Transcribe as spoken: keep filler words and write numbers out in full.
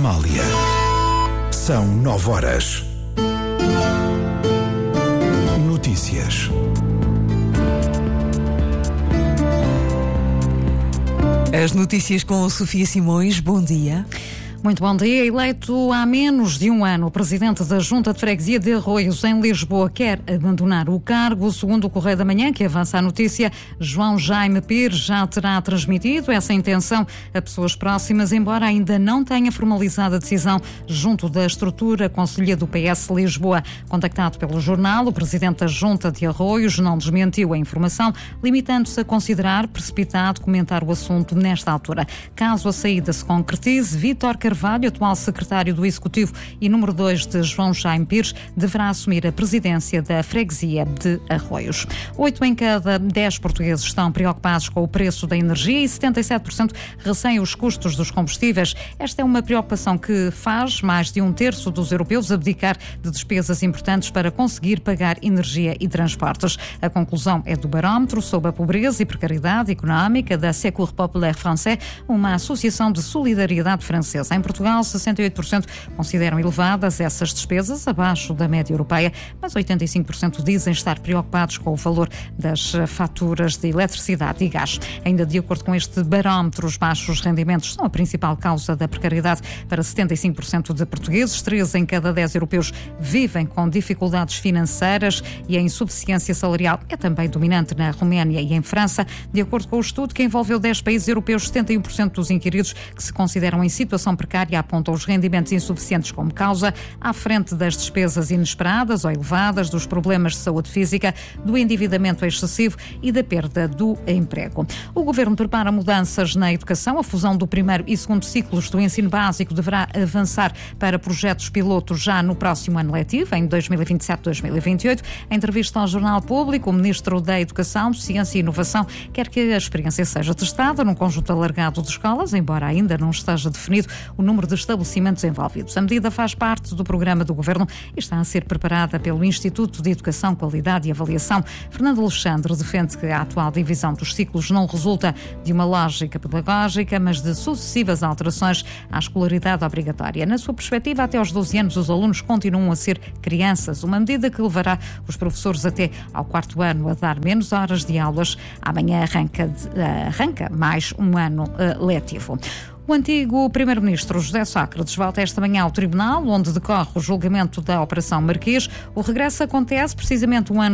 Somália. São nove horas. Notícias. As notícias com a Sofia Simões. Bom dia. Muito bom dia. Eleito há menos de um ano, o presidente da Junta de Freguesia de Arroios, em Lisboa, quer abandonar o cargo. Segundo o Correio da Manhã, que avança a notícia, João Jaime Pires já terá transmitido essa intenção a pessoas próximas, embora ainda não tenha formalizado a decisão junto da estrutura conselhia do P S Lisboa. Contactado pelo jornal, o presidente da Junta de Arroios não desmentiu a informação, limitando-se a considerar precipitado comentar o assunto nesta altura. Caso a saída se concretize, Vítor Carvalho, atual secretário do Executivo e número dois de João Jaime Pires, deverá assumir a presidência da freguesia de Arroios. Oito em cada dez portugueses estão preocupados com o preço da energia e setenta e sete por cento receiam os custos dos combustíveis. Esta é uma preocupação que faz mais de um terço dos europeus abdicar de despesas importantes para conseguir pagar energia e transportes. A conclusão é do barómetro sobre a pobreza e precariedade económica da Secours Populaire Français, uma associação de solidariedade francesa. Em Portugal, sessenta e oito por cento consideram elevadas essas despesas, abaixo da média europeia, mas oitenta e cinco por cento dizem estar preocupados com o valor das faturas de eletricidade e gás. Ainda de acordo com este barómetro, os baixos rendimentos são a principal causa da precariedade para setenta e cinco por cento de portugueses. Três em cada dez europeus vivem com dificuldades financeiras e a insuficiência salarial é também dominante na Roménia e em França. De acordo com o estudo que envolveu dez países europeus, setenta e um por cento dos inquiridos que se consideram em situação precária apontam os rendimentos insuficientes como causa, à frente das despesas inesperadas ou elevadas, dos problemas de saúde física, do endividamento excessivo e da perda do emprego. O Governo prepara mudanças na educação. A fusão do primeiro e segundo ciclos do ensino básico deverá avançar para projetos pilotos já no próximo ano letivo, em dois mil e vinte e sete a dois mil e vinte e oito. Em entrevista ao Jornal Público, o Ministro da Educação, Ciência e Inovação quer que a experiência seja testada num conjunto alargado de escolas, embora ainda não esteja definido o número de estabelecimentos envolvidos. A medida faz parte do programa do Governo e está a ser preparada pelo Instituto de Educação, Qualidade e Avaliação. Fernando Alexandre defende que a atual divisão dos ciclos não resulta de uma lógica pedagógica, mas de sucessivas alterações à escolaridade obrigatória. Na sua perspectiva, até aos doze anos, os alunos continuam a ser crianças, uma medida que levará os professores até ao quarto ano a dar menos horas de aulas. Amanhã arranca, de, arranca mais um ano uh, letivo. O antigo primeiro-ministro José Sócrates volta esta manhã ao tribunal, onde decorre o julgamento da Operação Marquês. O regresso acontece precisamente um ano